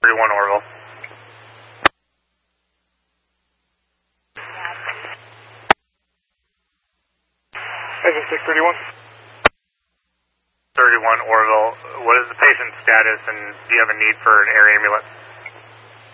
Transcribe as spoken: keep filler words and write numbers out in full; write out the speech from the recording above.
thirty-one Orville. Patient six thirty-one. thirty-one Orville, what is the patient's status and do you have a need for an air ambulance?